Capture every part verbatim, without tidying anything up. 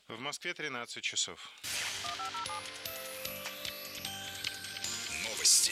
В Москве тринадцать часов. Новости.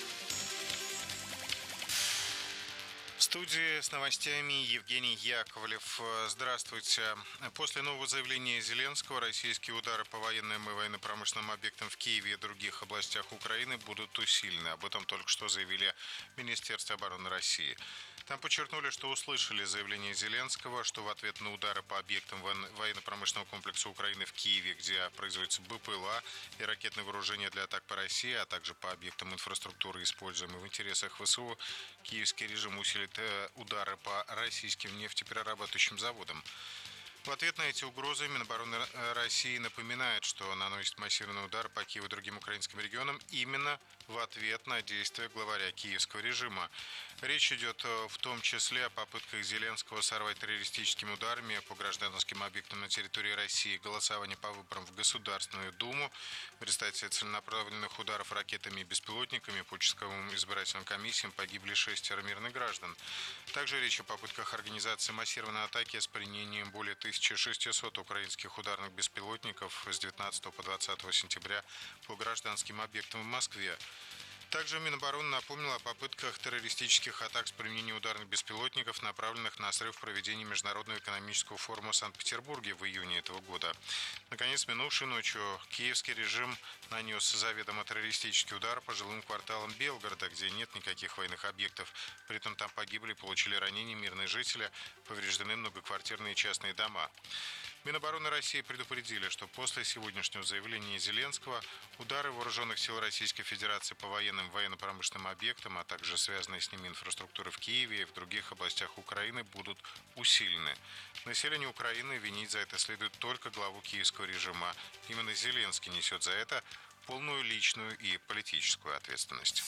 В студии с новостями Евгений Яковлев. Здравствуйте. После нового заявления Зеленского российские удары по военным и военно-промышленным объектам в Киеве и других областях Украины будут усилены. Об этом только что заявили в Министерстве обороны России. Там подчеркнули, что услышали заявление Зеленского, что в ответ на удары по объектам военно-промышленного комплекса Украины в Киеве, где производится БПЛА и ракетное вооружение для атак по России, а также по объектам инфраструктуры, используемой в интересах ВСУ, киевский режим усилит удары по российским нефтеперерабатывающим заводам. В ответ на эти угрозы Минобороны России напоминает, что наносит массированный удар по Киеву и другим украинским регионам именно в ответ на действия главаря киевского режима. Речь идет в том числе о попытках Зеленского сорвать террористическими ударами по гражданским объектам на территории России голосование по выборам в Государственную Думу, в результате целенаправленных ударов ракетами и беспилотниками по участковым избирательным комиссиям погибли шестеро мирных граждан. Также речь о попытках организации массированной атаки с применением более тысячи шестисот украинских ударных беспилотников с девятнадцатого по двадцатое сентября по гражданским объектам в Москве. Также Минобороны напомнила о попытках террористических атак с применением ударных беспилотников, направленных на срыв проведения Международного экономического форума в Санкт-Петербурге в июне этого года. Наконец, минувшей ночью киевский режим нанес заведомо террористический удар по жилым кварталам Белгорода, где нет никаких военных объектов. При этом там погибли и получили ранения мирные жители, повреждены многоквартирные частные дома. Минобороны России предупредили, что после сегодняшнего заявления Зеленского удары вооруженных сил Российской Федерации по военным и военно-промышленным объектам, а также связанные с ними инфраструктуры в Киеве и в других областях Украины будут усилены. Население Украины винить за это следует только главу киевского режима. Именно Зеленский несет за это полную личную и политическую ответственность.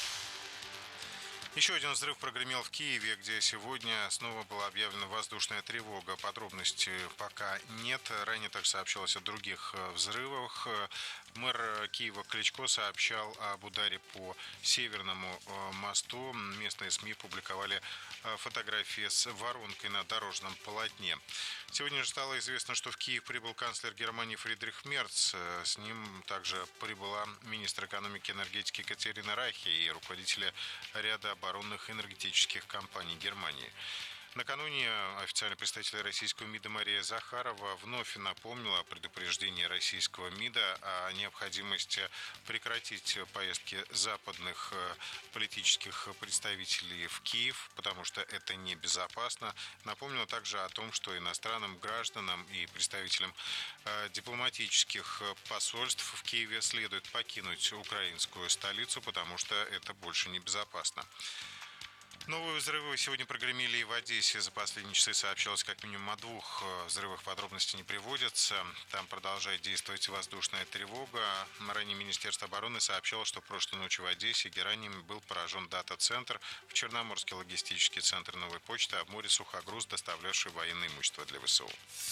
Еще один взрыв прогремел в Киеве, где сегодня снова была объявлена воздушная тревога. Подробностей пока нет. Ранее так сообщалось о других взрывах. Мэр Киева Кличко сообщал об ударе по Северному мосту. Местные СМИ публиковали фотографии с воронкой на дорожном полотне. Сегодня же стало известно, что в Киев прибыл канцлер Германии Фридрих Мерц. С ним также прибыла министр экономики и энергетики Катерина Райхе и руководители ряда оборонных энергетических компаний Германии. Накануне официальный представитель российского МИДа Мария Захарова вновь напомнила о предупреждении российского МИДа о необходимости прекратить поездки западных политических представителей в Киев, потому что это небезопасно. Напомнила также о том, что иностранным гражданам и представителям дипломатических посольств в Киеве следует покинуть украинскую столицу, потому что это больше небезопасно. Новые взрывы сегодня прогремели и в Одессе. За последние часы сообщалось как минимум о двух взрывах, подробности не приводятся. Там продолжает действовать воздушная тревога. Ранее Министерство обороны сообщало, что прошлой ночью в Одессе гераниями был поражен дата-центр, в Черноморский логистический центр Новой почты, а в море сухогруз, доставлявший военное имущество для ВСУ.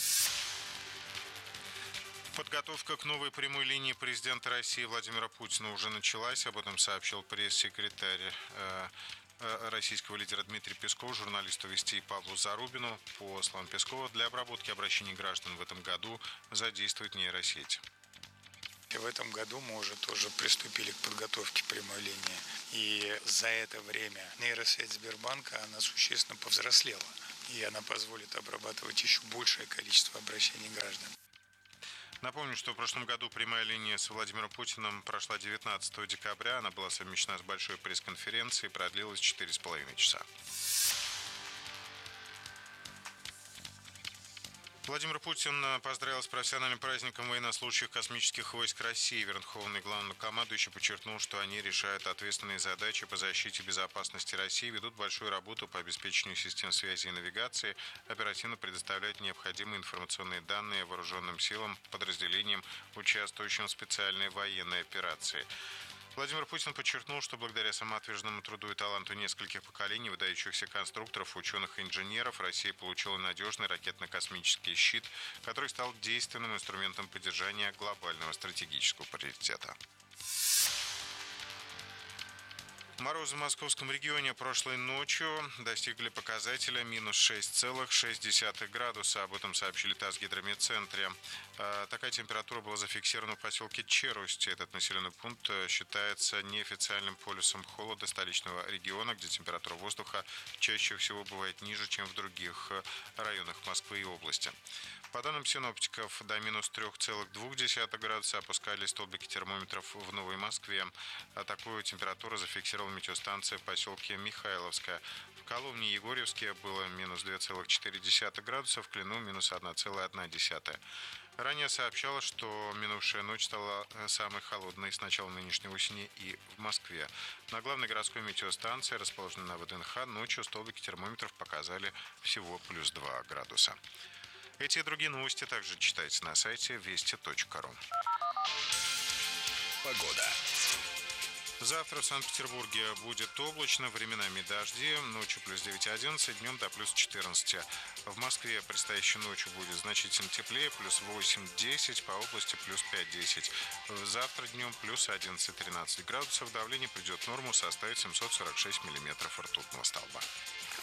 Подготовка к новой прямой линии президента России Владимира Путина уже началась. Об этом сообщил пресс-секретарь российского лидера Дмитрий Песков журналисту Вести Павлу Зарубину. По словам Пескова, для обработки обращений граждан в этом году задействуют нейросеть. И в этом году мы уже тоже приступили к подготовке прямой линии. И за это время нейросеть Сбербанка, она существенно повзрослела. И она позволит обрабатывать еще большее количество обращений граждан. Напомню, что в прошлом году прямая линия с Владимиром Путиным прошла девятнадцатого декабря. Она была совмещена с большой пресс-конференцией и продлилась четыре с половиной часа. Владимир Путин поздравил с профессиональным праздником военнослужащих космических войск России. Верховный главнокомандующий подчеркнул, что они решают ответственные задачи по защите и безопасности России, ведут большую работу по обеспечению систем связи и навигации, оперативно предоставляют необходимые информационные данные вооруженным силам, подразделениям, участвующим в специальной военной операции. Владимир Путин подчеркнул, что благодаря самоотверженному труду и таланту нескольких поколений выдающихся конструкторов, ученых и инженеров Россия получила надежный ракетно-космический щит, который стал действенным инструментом поддержания глобального стратегического приоритета. Морозы в московском регионе прошлой ночью достигли показателя минус шесть целых шесть десятых градуса. Об этом сообщили ТАСС в Гидрометцентре. Такая температура была зафиксирована в поселке Черусти. Этот населенный пункт считается неофициальным полюсом холода столичного региона, где температура воздуха чаще всего бывает ниже, чем в других районах Москвы и области. По данным синоптиков, до минус три целых два десятых градуса опускались столбики термометров в Новой Москве. А такую температуру зафиксировала метеостанция в поселке Михайловская. В Коломне и Егорьевске было минус два целых четыре десятых градуса, в Клину минус один целых одна десятая. Ранее сообщалось, что минувшая ночь стала самой холодной с начала нынешней осени и в Москве. На главной городской метеостанции, расположенной на ВДНХ, ночью столбики термометров показали всего плюс два градуса. Эти и другие новости также читайте на сайте вести точка ру. Погода. Завтра в Санкт-Петербурге будет облачно, временами дожди, ночью плюс девять одиннадцать, днем до плюс четырнадцать. В Москве предстоящей ночью будет значительно теплее, плюс восемь-десять, по области плюс пять-десять. Завтра днем плюс одиннадцать-тринадцать градусов, давление придет в норму, составит семьсот сорок шесть миллиметров ртутного столба.